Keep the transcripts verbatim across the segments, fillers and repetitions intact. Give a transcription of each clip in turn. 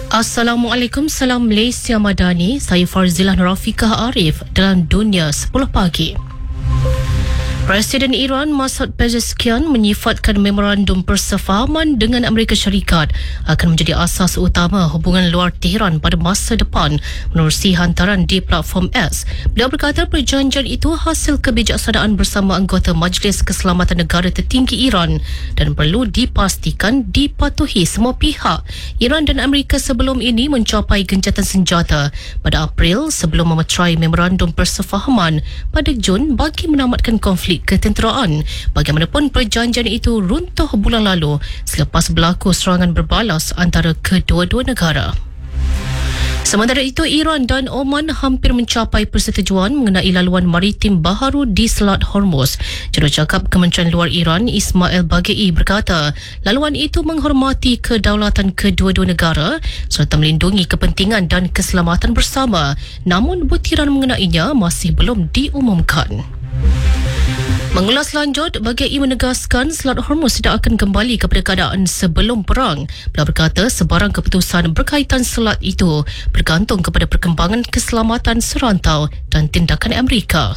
Assalamualaikum, salam Malaysia Madani. Saya Farzilah Nurafiqah Arif dalam Dunia sepuluh pagi. Presiden Iran Masoud Pezeshkian menyifatkan memorandum persefahaman dengan Amerika Syarikat akan menjadi asas utama hubungan luar Tehran pada masa depan menerusi hantaran di platform X. Beliau berkata perjanjian itu hasil kebijaksanaan bersama anggota Majlis Keselamatan Negara tertinggi Iran dan perlu dipastikan dipatuhi semua pihak. Iran dan Amerika sebelum ini mencapai gencatan senjata pada April sebelum memeterai memorandum persefahaman pada Jun bagi menamatkan konflik ketenteraan. Bagaimanapun perjanjian itu runtuh bulan lalu selepas berlaku serangan berbalas antara kedua-dua negara. Sementara itu, Iran dan Oman hampir mencapai persetujuan mengenai laluan maritim baharu di Selat Hormuz. Jurucakap Kementerian Luar Iran Ismail Baghei berkata, laluan itu menghormati kedaulatan kedua-dua negara serta melindungi kepentingan dan keselamatan bersama. Namun, butiran mengenainya masih belum diumumkan. Mengulas lanjut, Baghei menegaskan Selat Hormuz tidak akan kembali kepada keadaan sebelum perang. Beliau berkata sebarang keputusan berkaitan selat itu bergantung kepada perkembangan keselamatan serantau dan tindakan Amerika.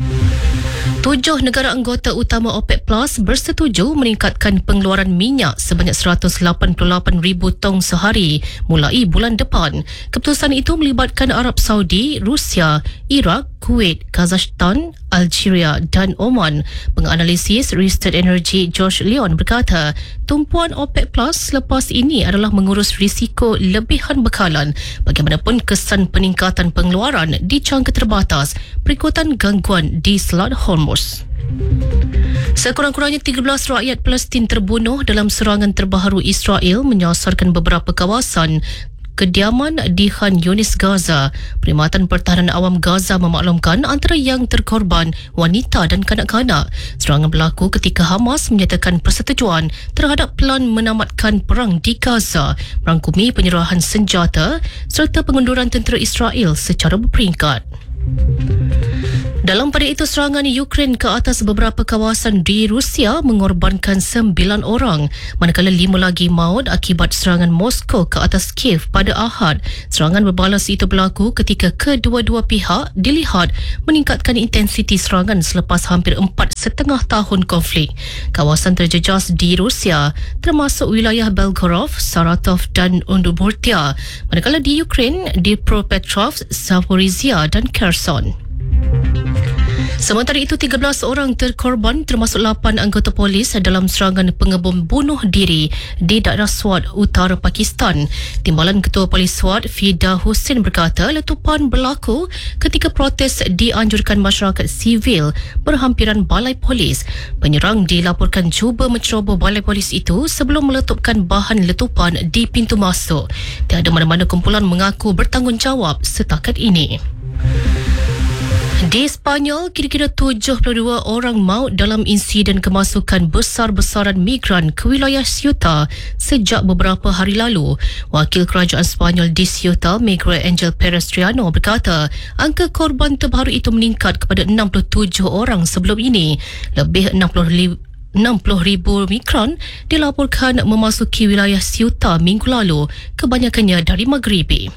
Tujuh negara anggota utama OPEC Plus bersetuju meningkatkan pengeluaran minyak sebanyak seratus lapan puluh lapan ribu tong sehari mulai bulan depan. Keputusan itu melibatkan Arab Saudi, Rusia, Iraq, Kuwait, Kazakhstan, Algeria dan Oman. Penganalisis Rystad Energy George Leon berkata, tumpuan OPEC Plus selepas ini adalah mengurus risiko lebihan bekalan. Bagaimanapun kesan peningkatan pengeluaran dijangka terbatas berikutan gangguan di Selat Hormuz. Sekurang-kurangnya tiga belas rakyat Palestin terbunuh dalam serangan terbaru Israel menyasarkan beberapa kawasan kediaman di Khan Yunis, Gaza. Perkhidmatan Pertahanan Awam Gaza memaklumkan antara yang terkorban wanita dan kanak-kanak. Serangan berlaku ketika Hamas menyatakan persetujuan terhadap pelan menamatkan perang di Gaza, merangkumi penyerahan senjata serta pengunduran tentera Israel secara berperingkat. Dalam pada itu, serangan Ukraine ke atas beberapa kawasan di Rusia mengorbankan sembilan orang, manakala lima lagi maut akibat serangan Moskow ke atas Kiev pada Ahad. Serangan berbalas itu berlaku ketika kedua-dua pihak dilihat meningkatkan intensiti serangan selepas hampir empat setengah tahun konflik. Kawasan terjejas di Rusia termasuk wilayah Belgorod, Saratov dan Udmurtia, manakala di Ukraine Dnipropetrovsk, Zaporizhia dan Kherson. Sementara itu, tiga belas orang terkorban termasuk lapan anggota polis dalam serangan pengebom bunuh diri di daerah Swat, utara Pakistan. Timbalan Ketua Polis Swat, Fida Hussein berkata letupan berlaku ketika protes dianjurkan masyarakat sivil berhampiran balai polis. Penyerang dilaporkan cuba menceroboh balai polis itu sebelum meletupkan bahan letupan di pintu masuk. Tiada mana-mana kumpulan mengaku bertanggungjawab setakat ini. Di Sepanyol, kira-kira tujuh puluh dua orang maut dalam insiden kemasukan besar-besaran migran ke wilayah Ceuta sejak beberapa hari lalu. Wakil Kerajaan Sepanyol di Ceuta, Miguel Angel Perestriano berkata angka korban terbaru itu meningkat kepada enam puluh tujuh orang sebelum ini. Lebih enam puluh ribu migran dilaporkan memasuki wilayah Ceuta minggu lalu, kebanyakannya dari Maghribi.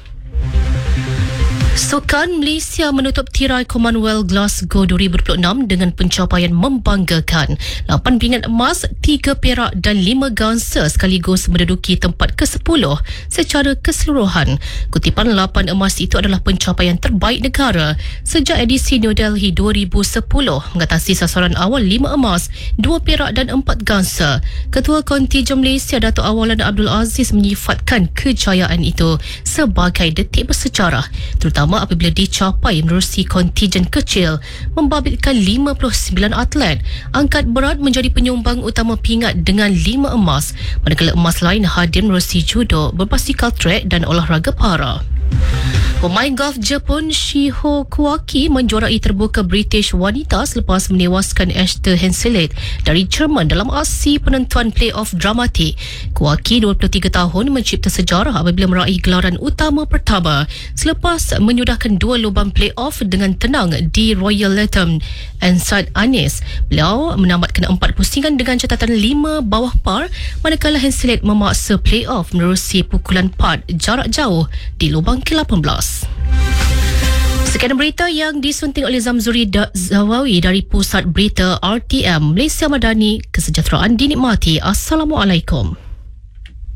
Sukan Malaysia menutup tirai Commonwealth Glasgow dua ribu dua puluh enam dengan pencapaian membanggakan. lapan pingat emas, tiga perak dan lima gangsa sekaligus menduduki tempat kesepuluh secara keseluruhan. Kutipan lapan emas itu adalah pencapaian terbaik negara sejak edisi New Delhi dua ribu sepuluh mengatasi sasaran awal lima emas, dua perak dan empat gangsa. Ketua Kontijen Malaysia Datuk Awalan Abdul Aziz menyifatkan kejayaan itu sebagai detik bersejarah, terutama apabila dicapai menerusi kontijen kecil membabitkan lima puluh sembilan atlet. Angkat berat menjadi penyumbang utama pingat dengan lima emas, manakala emas lain hadir menerusi judo, berbasikal trek dan olahraga para. Pemain golf Jepun Shiho Kuwaki menjuarai terbuka British wanita selepas menewaskan Esther Henseleit dari Jerman dalam aksi penentuan playoff dramatik. Kuwaki dua puluh tiga tahun mencipta sejarah apabila meraih gelaran utama pertama selepas menyudahkan dua lubang playoff dengan tenang di Royal Latham and Saint Annes. Beliau menamatkan empat pusingan dengan catatan lima bawah par, manakala Henseleit memaksa playoff menerusi pukulan putt jarak jauh di lubang ke lapan belas. Sekian berita yang disunting oleh Zamzuri Zawawi dari Pusat Berita R T M Malaysia Madani. Kesejahteraan dinikmati. Assalamualaikum.